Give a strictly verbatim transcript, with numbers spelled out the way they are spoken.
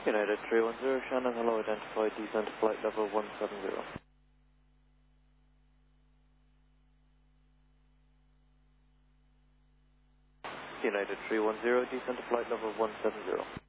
United three one zero, Shannon, hello, identified, descent to flight level one seven zero. United three one zero, descent to flight level one seven zero.